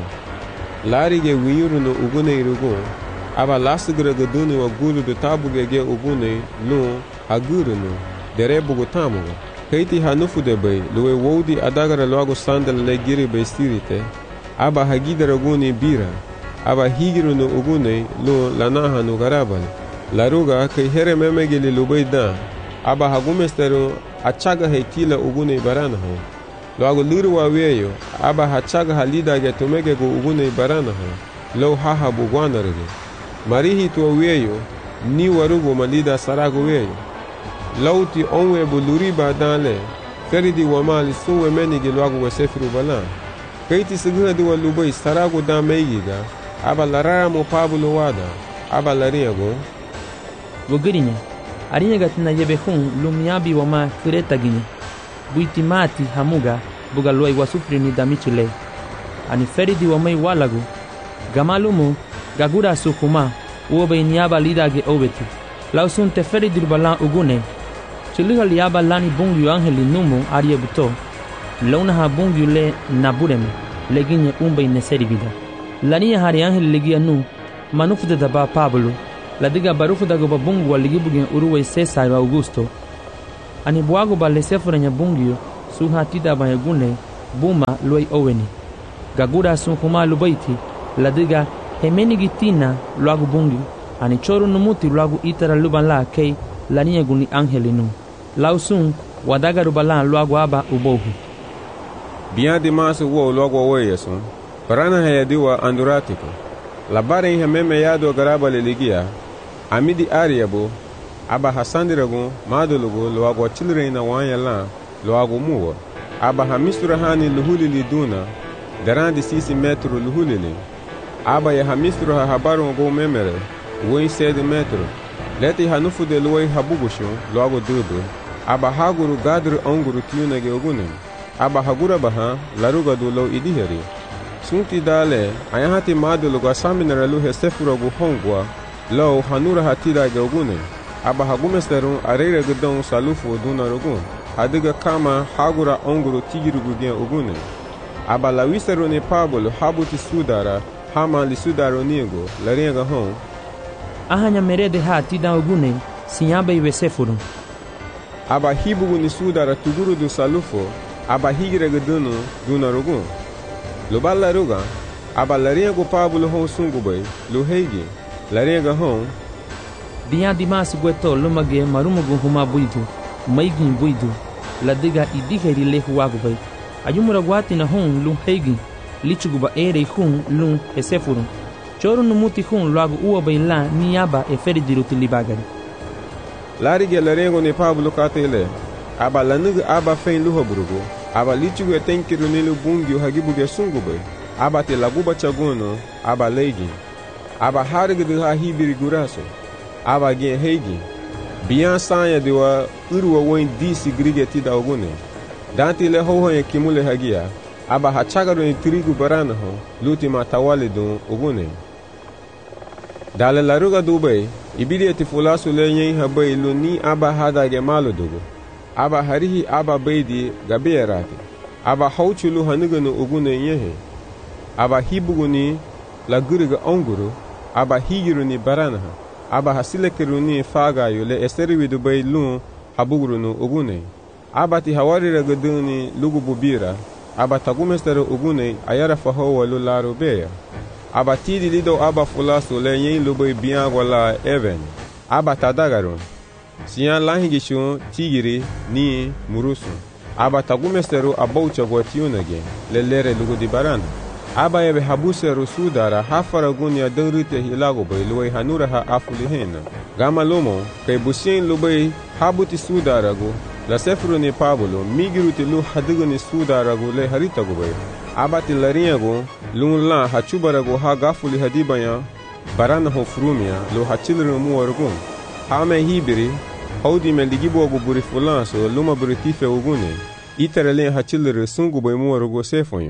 larige wiruno ugune irugo aba lasigre gaduni wagulu de tabugege ugune lu aguruno derebugo tamugo kaiti hanufu de bay luwe wodi adagara loago sandal le giri bay stirite aba hagidara guni bira aba higiruno ugune lu lanaha no garabal laruga kai here memegeli lubai da aba hagumesteru achaga heitila ugune barana ho loago liru waweyo aba hachaga halida ge tumege go ugune barana ho lo haha bugwanarege marihi to weyo ni warugo malida sarago weyo lauti onwe buluri badale feridi wamali suwe menige loago wesefiru bala kaiti siguna di walubai sarago da meigiga aba larara mo Pablo wada aba lariago Vogirinya arinya gatina yebe hun lumiabi wama Kreta ginya buitimati hamuga buga loi wasufri ni damichile ani feridi wamai walagu gamalumu gagura sukuma uobe niaba lidage obeti lausunte feridi balan ugune chiliha liaba lani bungyu angeli numu ariebuto launa ha bungyu le nabureme leginye umbe ineseri vida lania hari angeli legia nu manufude daba Pablo ladiga barufu dago babungu waligibugen uruwe Cesar Augusto ani buago balesefure nya bungyo sun hatida bahegune buma luai oweni gagura sun kuma lubaiti ladiga hemenigi tina luagu bungi ani choru numuti luagu itara luban la kei laniegu ni angelinu lausun wadagaru bala luagu aba ubohu biya di masu wo luagu weyesun parana hayadiwa anduratiko labare hameme yado garaba leligia amidi ariabo aba hasandiragu madulugu luagu chilreina wanyala luagu muwa aba hamisura hani luhulili duna darandi sisi metru luhulili aba ya hamisura ha habaru go memere woi 7 metru leti hanufu de luoi habugushu luagu dudu aba haguru gadru onguru tiunage ogunen aba hagura baha laruga dulo idiheri sunti dale ayahati madulugu asaminara luhe sefurogu hongwa lo hanura hatida ge ogunen aba hagumesteru arere gudon salufu dunarugun hadiga kama hagura onguru tigirugu gen ogunen aba lawiseru ni pabulu habuti sudara hama li sudaro niego larenga hon ahanya merede hatida ogune sinyaba iwe sefuru aba hibugu ni sudara tuguru du salufo aba higire gudunu dunarugun lubala ruga aba larenga pabulu hon sungubay luhegi larenga hon biya dimasi gweto lumage marumugu huma buidu maigin buidu ladiga idiheri lehuagubay ayumura gwati na hon lum hegi lichuguba ere hun lum esefuru choru numuti hun luagu uwa bainla niyaba eferi diruti libagari larige larengo ne pablo katele aba lanugu aba fein luhoburugu aba lichugu etenkiru nilu bungi hagibuge sungubay aba te laguba chagono aba legi aba harigu ha hibiri guraso aba gen hegi biyan sanya diwa uruwa woin disi grigeti da ogune danti le hoho ye kimule hagia aba hachagaru ni trigu barana ho luti matawali dun ogune dale laruga dubai ibili eti fulasu le nyen habai luni aba hadage malu dugu aba harihi aba beidi gabiyerati aba hauchulu hanuganu ogune yehe aba hibuguni laguriga onguru aba higiru ni barana ha aba hasilekiru ni fagayo le esteriwi dubai lun habuguru nu ogune aba ti hawarira guduni lugu bubira aba tagumestere ogune ayara fahowa lularo beya aba tidi lido aba fulasu le yen lubai biyan wala even aba tadagarun siyan lahingishu tigiri ni murusu aba tagumesteru abaucha gwatiunage le lere lugu di barana aba yebe habuseru sudara hafara gunya dörrite hilago bai luwai hanura ha afulihena gama lomo kai busien lubai habuti sudaragu la sefru ni pabulo migiruti lu hadigu ni sudaragu le haritagu bai abati lariyagu lun la hachubaragu ha gafuli hadibaya barana ho frumia lu hachilru muwargun hame hibiri haudi me ligibogu buri fulanso luma buri tife ugune itarele hachilru sungu bai muwargu sefonyo.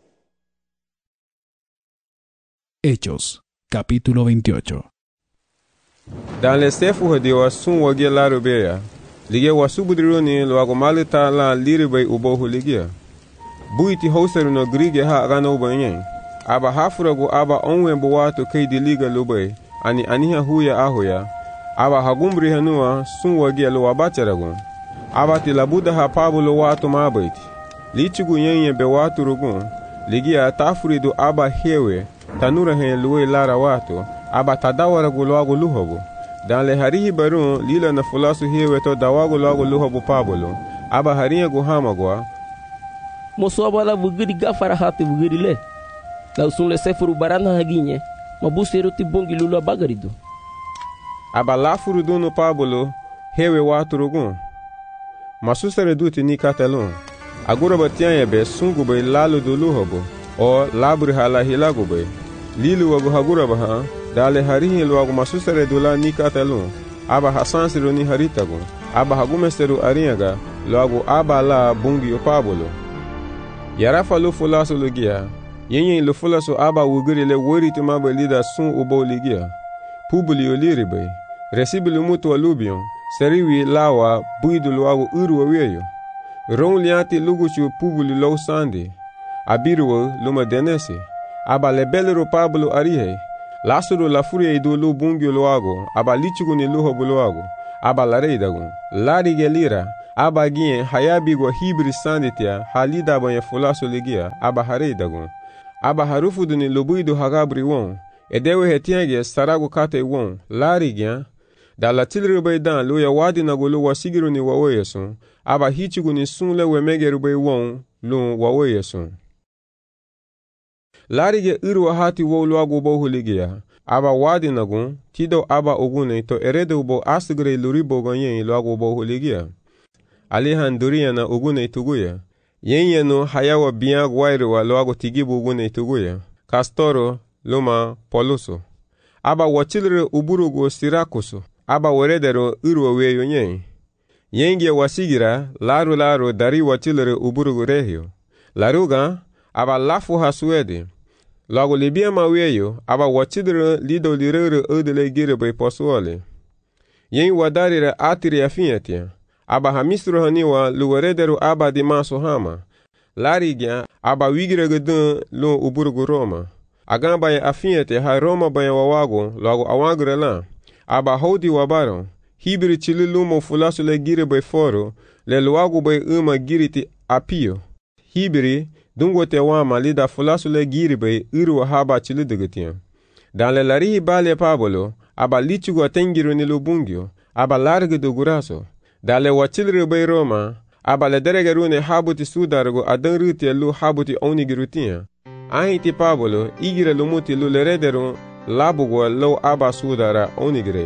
Hechos, capítulo 28. Dans les sefu hadiwa sun wage larubeya, lige wasubudroni luago malita la liribay ubohu ligia. Buiti hauseru no grige ha gano banyen, aba hafuragu aba onwe buwatu kaidi liga lubay, ani aniha huya ahoya, aba hagumri hanua sun wage luwa bacharagun, aba tilabuda ha pabulo watu mabaiti, lichugu nyenye be watu rugun, ligia tafuridu aba hewe, tanura hen luwe lara watu aba tadawara gulwago luhogo dan le harihi barun lila na fulasu hewe to dawago lwago luhogo pabolo aba hariya go hamagwa moso abala vugiri gafara hati vugiri le la usun le sefuru barana haginye mabuseru ti bongi lulu bagarido aba lafuru dunu pabolo hewe watu rugun masusere duti ni katelon agura batianya be sungu be lalu do luhogo o labri hala hilago be lilu wago hagura baha dale harihi luago masusere dula nikatelun aba hasansiru ni haritago aba hagumesteru ariyaga luago aba la bungi opabolo yarafa lu fulasu lugia yenyen lu fulasu aba wugiri le wori tumabe lida sun ubo ligia pubuli oliribe resibilu mutu alubion seriwi lawa buidu luago uru waweyo ron liati luguchu pubuli low sandi abiruwa luma denese aba lebelero pablo arihe lasuro la furia idu bungi luago aba lichugu ni luho buluago aba lareidagu lari gelira aba gien hayabigwa hibri sanditia halida banya fulaso ligia aba harei dagun. Aba harufu duni lubuidu hagabri won, edewe hetiange saragu kate won, lari gian, da la tilrubay dan luya wadi na gulu wasigiru ni waweyesun, aba hichigu ni sunle wemegerubay won, lun waweyesun. Lari ge irwa hati wo luagu bohu ligia, aba wadi na gun, tido aba ogune to erede ubo asigre luribo ganyen luagu bohu ligia. Alihan duriya na ogune tuguya. Yenye no hayawa biang wairiwa luagu tigibu ogune tuguya. Kastoro, luma, poluso. Aba wachilre uburugo sirakusu. Aba weredero irwa weyo nyen. Yengie wasigira, laru dari wachilre uburugo rehio. Laruga, aba lafu hasuede. Luagu libia ma weyo, aba wachilre lido lirere odele girebe posuole. Yen wadarire atiri afinetia. Aba hamisro haniwa luweredero aba di maso hama. Larigya aba wigire gedun lu uburugu Roma. Agamba ya afiete ha Roma baya wawago lagu awagre la. Aba hodi wabaro. Hibiri chili lumo fulasu le gire bay foro. Le luagu bay giriti apio. Hibiri dungo te wama lida fulasu le gire bay iru haba chili degetian. Dan le larihi bale pabolo. Aba lichugu atengiru ni lubungyo. Aba large do guraso. Dale wachilri bay Roma, aba le deregerune habuti sudargo adan ruti lu habuti onigirutia. Ahiti Pablo, igire lumuti lu lerederu labugo lo aba sudara onigire.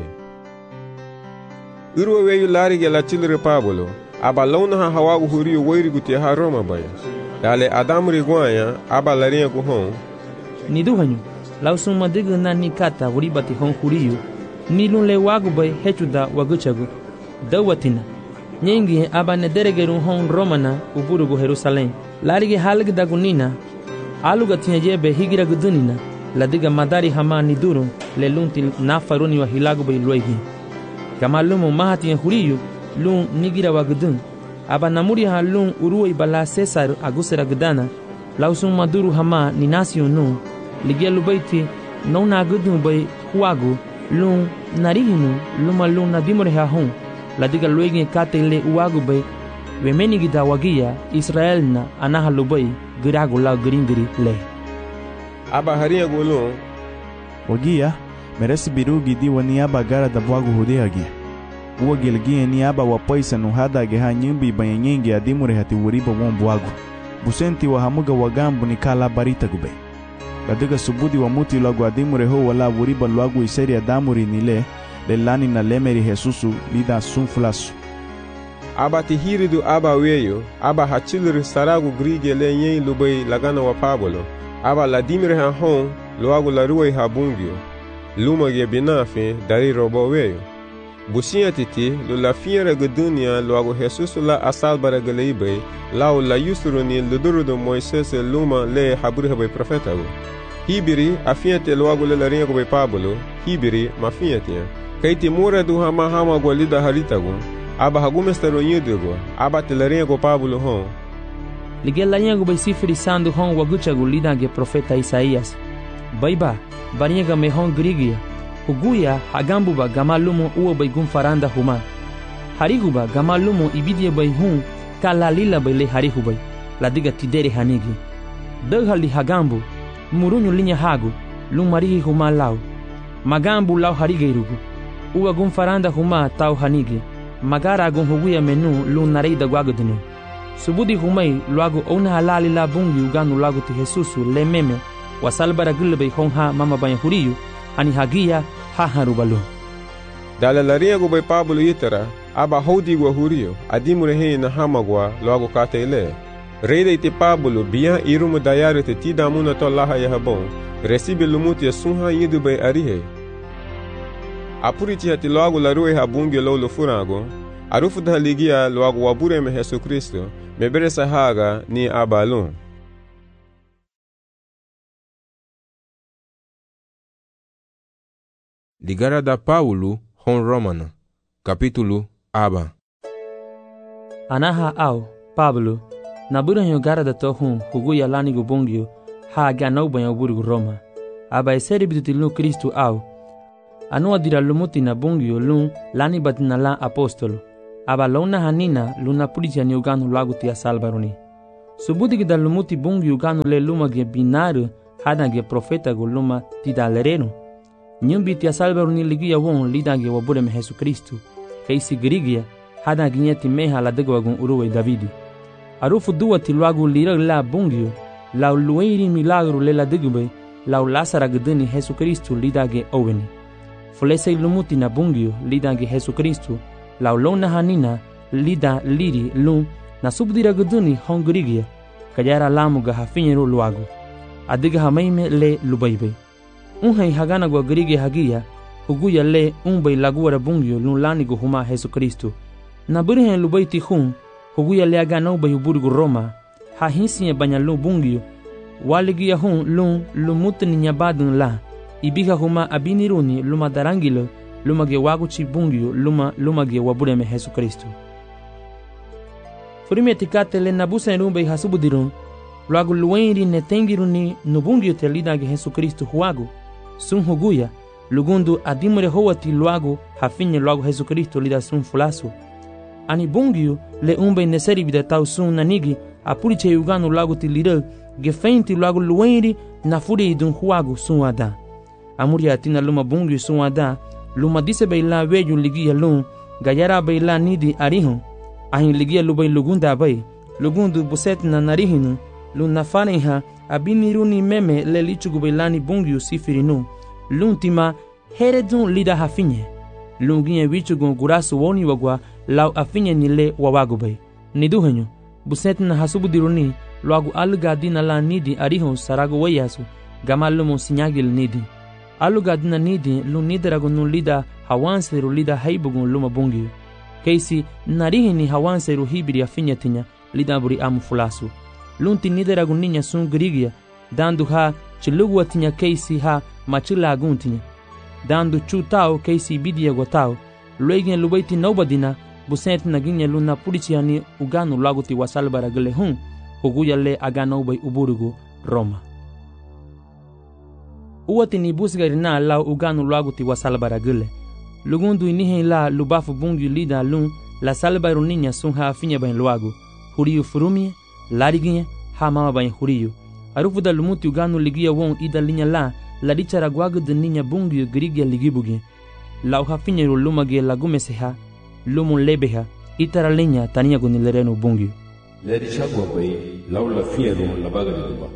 Urwe weyu larige la chilri Pablo, aba launa ha hawagu huriu wairiguti ha Roma baya. Dale adamri guanya, aba laria guhon. Niduhanyu, lausuma digu na nikata wuribati hon huriu, nilun le wagu bay hechuda waguchagu. Dawatina nyengi aba ne deregeru hon Romana uburugu Jerusalem larige halg dagunina aluga tinyebe higira gudunina ladiga madari hama niduru le lunti nafaruni wa hilagu bay luegi kamalumu mahati huriyu lun nigira wa gudun aba namuri ha lun uruoi bala Cesar agusera gudana lausum maduru hama ninasio nu ligelu baiti nona gudun bay huagu lun narihinu luma lun nadimore ha hon ladiga luegi katele uagu bay wemeni gida wagia Israel na anaha lubay giragu la gringiri le aba haria gulu wagia meresi birugi di wani aba gara da bwagu hudeagi uwa gilgie ni aba wapaisa nuhada ge ha nyimbi banyengi adimure hati wuriba won bwagu busenti wa hamuga wagambu ni kala barita gube ladiga subudi wa muti lagu adimure ho wala wuriba lagu iseri adamuri nile lelani na lemeri Jesusu lida sunfulasu. Aba tihiridu aba weyo, aba hachilri saragu grige le nyen lubay lagana wa Pablo. Aba ladimire ha hon, luagu la ruwe ha bungyo. Luma ge binafe dari robo weyo. Busia titi, lu la fiera gudunia luagu Jesusu la asalbara galeibay, lau la yusruni ludurudu Moises luma le haburi bay profetago. Hibiri afiate luagu le la ringo bay Pablo, hibiri mafiatia. Kaiti mura du hama golida haritago aba hagumestero nyudugo aba teleringo Pablo hon ligela nyango bay sifri sandu hon waguchagu lidange profeta Isaías baiba bariega me hon grigia huguya hagambuba gamalumo uo bay gumfaranda huma harihuba gamalumo ibidie bay hun kalalila bay le harihubay ladiga tidere hanigi daghali hagambu murunyu linya hagu lumarihi huma lau magambu lau harigeirugu uwa gumfaranda huma tau hanigi magara gun huguya menu lu nareida guagudinu subudi humai luagu ona halali la bungi uganu lagu ti Jesusu le meme wasalbara gilbe honha mama banya huriyu ani hagia ha harubalu dala laria go bay Pablo yitara aba hodi go huriyo adimure he na hamagwa luagu katele reida ite Pablo bia irumu dayare te tidamuna to laha ya habon recibe lumuti sunha yidu bay arihe apuriti hati loagu la ruwe habungi lolo furago arufu da ligia loagu wabure me Yesu Kristo mebere sahaga ni abalun Ligara da Paulo hon Romana capítulo aba anaha au Pablo nabura hyo gara da to hun huguya lani gubongyo ha ganau banya buru Roma aba eseri bidutilu Kristo au Anu adira lumuti na bungyo lun lani batina la apostolo. aba launa hanina luna pulitia ni uganu lagu tia salbaroni. Subudi gida lumuti bungi uganu le luma ge binaru hada ge profeta go luma tida lereno. Nyumbi tia salbaroni ligia won lida ge wabure me Jesu Kristu. Keisi grigia hada ginyeti meha la dego wagun uruwe Davidi. Arufu duwa ti lagu lira la bungio lau lueiri milagro le la digube lau lasara gdini Jesu Kristu lida ge oweni. Fulese lumuti na bungio lida ge Jesu Kristu lau lona hanina lida liri lum na subdira gdini hongrigia kajara lamu ga hafinyero luago adiga hamaime le lubaibe unhai hagana go grige hagia huguya le unbai laguara bungio lun lani go huma Jesu Kristu na burhen lubaiti hun huguya le agana ubai uburgo Roma ha hinsiye banya lu bungio waligia hun lun lumutni nyabadun la ibiga huma abiniruni luma darangilo luma ge waguchi bungio luma ge wabure me Jesu Kristu. Furime tikate le nabusa enumbe hasubudirun luagu luenri netengiruni nubungio te lida ge Jesu Kristu huagu sun huguya lugundu adimure howati luagu hafinye luagu Jesu Kristu lida sun fulasu ani bungio le umbe neseri vida tau sun nanigi apuriche uganu luagu ti lida ge feinti luagu luenri na furi idun huagu sun ada amuri atina luma bungio sun ada luma dise beila weju ligia lun gayara beila nidi arihun ahin ligia lubai lugunda bai lugundu buset na narihinu lun nafaneha abiniruni meme le lichugu beilani bungio sifirinu luntima heredun lida hafinye lunginye wichugu gurasu woni wagwa lau afinye nile wawagubai niduhenyo buset na hasubudiruni luagu alugadina la nidi arihun saragu wayasu gamalumu sinyagil nidi alugadina nidi lun nidaragu nun lida hawanseru lida haibugun luma bungio keisi narihini hawanseru hibiri afinye tinya lida buri amu fulasu lunti nidaragu ninya sun grigia dandu ha chilugu tinya keisi ha machila guntinya dandu chutao keisi bidia gotao luegen lubaiti nobadina busent naginya luna purichiani uganu laguti wasalbara gele hun huguya le agano bai uburugu Roma uwati ni busgarina lau uganu laguti wasalbara gele lugundu inihe la lubafu bungi lida lun la salbaru ninya sun ha afinya bain luagu huriyu furumie lariginye ha mama bain huriyu arufu da lumuti uganu ligia won ida linya la dichara gwagu de ninya bungi grigia ligibugi lau hafinya lumage lagumeseha lumun lebeha itara linya tania gunilereno bungi le dichagwa bai lau la fiero la baga liba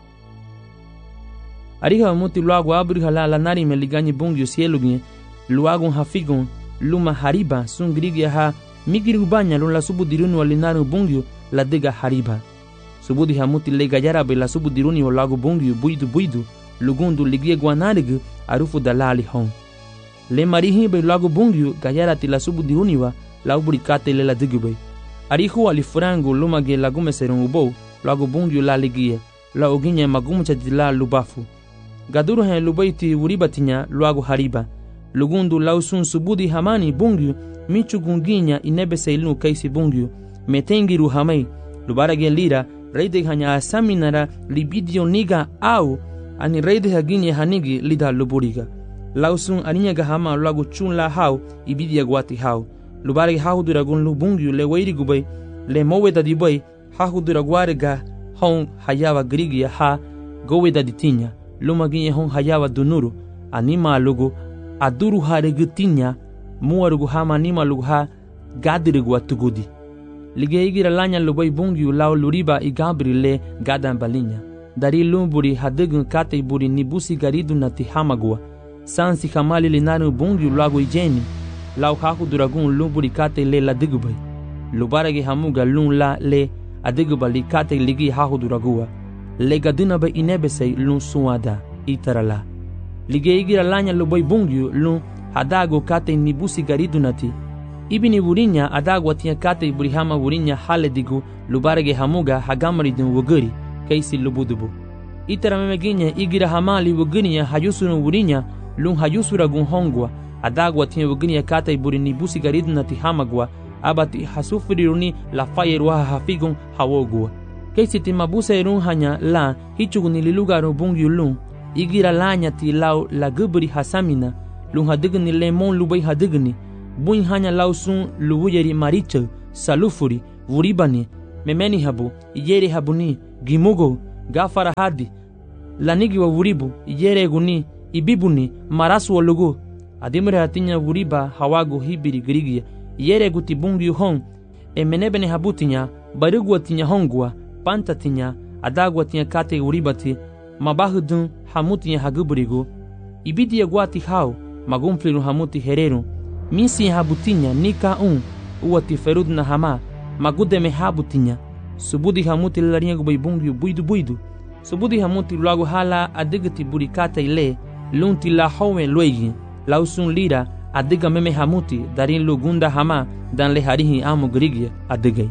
ariha muti luagu abriha la nari me liganyi bungi sielugi luagun hafigun luma hariba sun grigia ha migirigu banya lun la subudirunu walinaru bungio la dega hariba subudi hamuti le gayara be la subudiruni o lagu bungio buidu lugundu ligie guanarigu arufu dalali hon le marihi be lagu bungio gayara ti la subudiruni wa la uburikate le la digube arihu alifurangu luma ge lagume serun ubo lagu bungio la ligie la oginye magumucha dila lubafu gaduru hen lubaiti uribatinya lagu hariba lugundu lausun subudi hamani bungio michu gunginya inebe seilu kaisi bungio metengiru hamai lubarage lira reide hanya asaminara libidio niga au ani reide haginye hanigi lida luburiga lausun aninya hama lagu chun la hau ibidia gwati hau lubarage hahudura gun lubungio le weiri gubai le moweda dibai hahudura gwarega hon hayawa grigia ha goweda ditinya lumaginye hon hayawa dunuru anima lugu aduru haregutinya muarugu hama nima lugu ha gadirigu atugudi lige igira lanya lubai bungiu lau luriba igabri le gadan balinya dari lumburi hadegun kate buri nibusi garidu nati hamagua sansi kamali linaru bungiu lagu ijeni lau haku duragun lumburi kate le la digubai lubarage hamuga lun la le adiguba li kate ligi haku duragua le gaduna ba inebesei lun suada itarala lige igira lanya lubai bungiu lun hadago kate nibusi garidu nati ibini wurinya adago atia kate burihama wurinya haledigu lubarage hamuga hagamariden woguri kaisi lubudubu itara memeginya igira hamali wogurinya hayusunu wurinya lun hayusura gun hongwa adago atia wogurinya kate buri nibusi garidu nati hamagwa abati hasufiriruni la fayerwa hafigun hawogwa kaisi timabusa erun hanya la hichuguni lilugaru bungiu lun igira lanya ti lau la guburi hasamina lun hadigni lemon lubai hadigni Bun hanya lausun luwuyeri maricha, salufuri, vuribani, memeni habu, iyeri habuni, gimugo, gafara hadi, lanigi wa vuribu, iyere guni, ibibuni, marasu wa lugu. Adimre hatinya vuriba hawago hibiri grigia, iyere guti bungi hon, menebene habutinya, barugwa tinya hongwa, panta tinya, adagwa tinya kate uribati, mabahudun hamutinya haguburigo, ibidi ya guati hao, magumfliru hamuti hereru, misi habutinya nika uwati ferud na hama, magudeme habutinya, subudi hamuti larinha gubaibungi buidu, subudi hamuti lagu hala adigati burikata ile, lunti la howe luegi, lausun lira, adiga meme hamuti, darin lugunda hama, dan le harihi amo grigia adigay.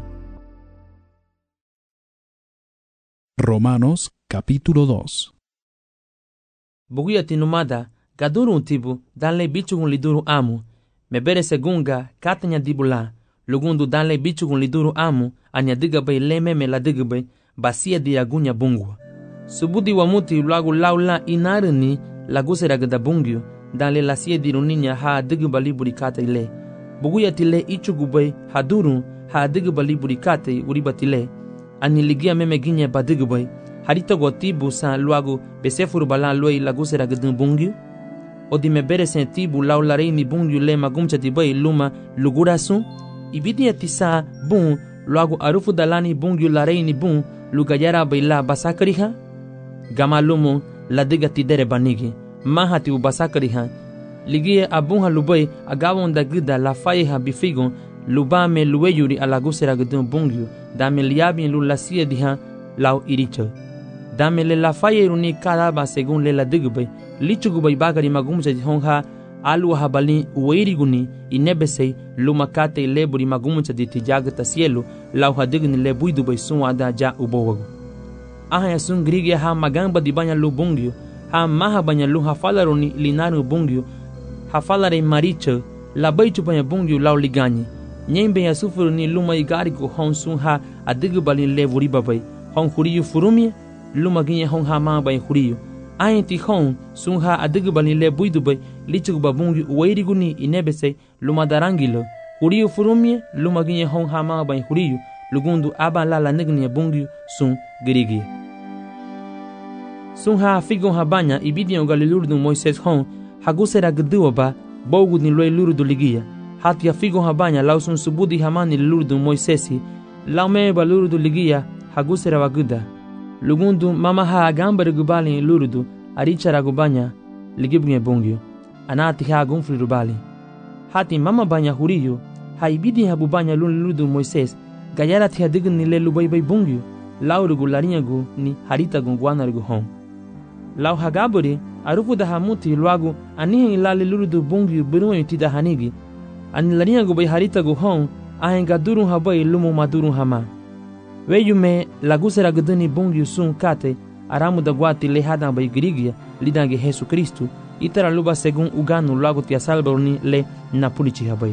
Romanos capítulo 2. Buguya tinumada, gaduru tibu, danle bichugun liduru amu, mebere segunga, katanya dibula, lugundu danle bichugun liduru amu, anya digabay lememe la digabay, basia diagunya bungwa. Subudi wamuti lagu laula inarani, lagusera gada bungyo, danle lasia diruninya ha digabali burikata ile. Buguya tile ichugubay, haduru, ha digabali burikate uribatile, aniligia meme ginya badigabay, harita gotibu sa luago besefuru balan loi lagusera gadun bungyo. O di mebere sen tibu laularei ni bungyo le magumcha tibay luma lugurasu. Ibidi atisa bun luago arufu dalani bungyo larei ni bun lugayara baila basakariha. Gama lumo ladiga tidere banigi. Mahati u basakariha. Ligie abunha lubay agawon da gida la fayeha bifigon lubame luweyuri alagusera gadun bungyo. Dame liabin lulasia diha lau iricha. Dame le la fayeruni kadaba según le la digubay. Lichugubay bagari magumcha honha alu habali ueriguni inebesei lumakate leburi magumcha di tijagata cielo lau hadigni le buidubay sunwada ja ubowago. Aha sun grigia ha magamba di banya lu bungyo ha maha banya lu hafalaruni linaru bungyo hafalare maricha la baichu banya bungyo lau liganyi. Nyembe ya sufuruni luma igarigo hon sun ha adigubali le buribabay hon huriyu furumie luma ginye hon ha ma bay huriyu. Aenti hon sun ha adigubali le buidubay lichuguba bungi uwairiguni inebese luma darangilo huriyu furumie luma ginye hon ha ma bay huriyu lugundu aba la nigni bungi sun girigi. Sun ha figon ha banya ibidion galilurdu Moises hon hagusera gduoba bogu ni loy lurdu ligia. Hatia figon ha banya lausun subudi hamani lurdu Moisesi laume balurdu ligia hagusera waguda. Lugundu mama ha agambare gubali lurdu arichara gubanya ligibnye bungyo. Anati ha gunfri rubali. Hati mama banya huriyo ha ibidi ha bubanya lurdu Moises gayara ti hadigni le lubaybay bungyo. Laurugu larinyagu ni harita gungwanargu hon. Lau hagaburi arufu da hamuti luagu anihen ilali lurdu bungyo biruwa yutida hanigi. Ani larinyagu bay harita gu hon ahen gadurun habay lumu madurun hama. Weyume lagusera guduni bungyo sun kate aramu da guati le hadan bay grigia lidange Jesu Kristu itara luba segun uganu lagu tia salborni le napulichi habay.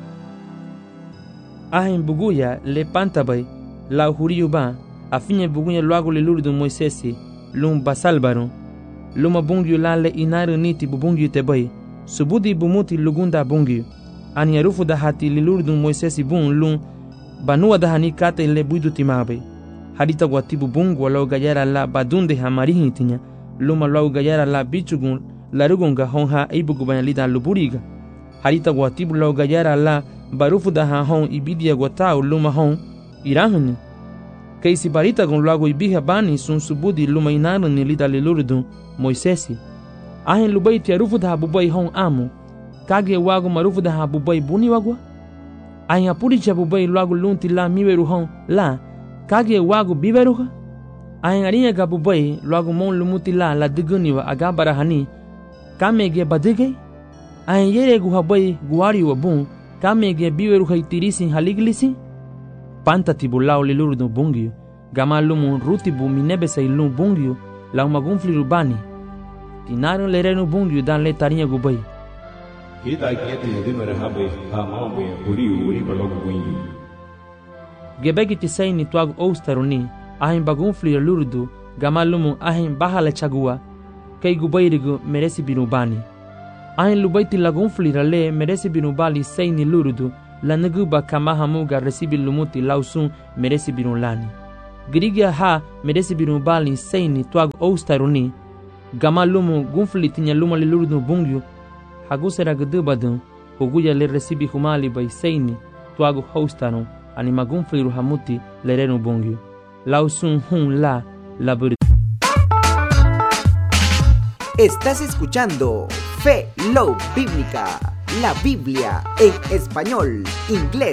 Ahen buguya le pantabay lau huriyu ba afinye buguya luagu le lurdu Moisesi lum basalbaru luma bungyo lale inaru niti bubungyo tebay subudi bumuti lugunda bungyo ani arufu da hati le lurdu Moisesi bun lum banua da hani kate le buidu timabe harita guatibu bungu walau gayara la badunde hamarihi tinya luma lau gayara la bichugun larugunga honha ibugubanya lida luburiga harita guatibu lau gayara la barufu da ha hon ibidia guatau luma hon irahani kaisi barita gun lagu ibiha bani sun subudi luma inaru ni lida lilurdu Moisesi ahen lubai tia rufu da bubai hon amu kage wagu marufu da bubai buni wagwa ahen apuri cha bubai lagu lunti la miweru hon la kage wagu biveruha ahen arinya ga bubai lagu mon lumuti la diguni wa agabara hani kamege badige ahen yere gu habai guari wa bun kamege biveru haitirisi haliglisi panta tibulau lilurdu bungyo gama lumu rutibu minebese ilum bungyo lau magunfli rubani tinaru lerenu bungyo dan le tarinha gubai kita kieti dimere habe ha mambe uri balogu bungyo gebegi tisai ni tuagu oustaruni ahin bagunfli lurdu gama lumu ahin bahala chagua kei gubai rigu meresi birubani Ain lubaiti lagun flirale merece binubali seini lurudu la neguba kamahamuga recibi lumuti lausun merece binulani. Grigia ha merece binubali seini tuag oustaruni. Gama lumu gunflitinya luma li lurudu bungyu. Hagusera gedubadun huguya le recibi humali bai seini tuag houstanu anima gunfliru hamuti lerenu bungyu. Lausun hun la bur. Estás escuchando Fe Love Bíblica, la Biblia en español, inglés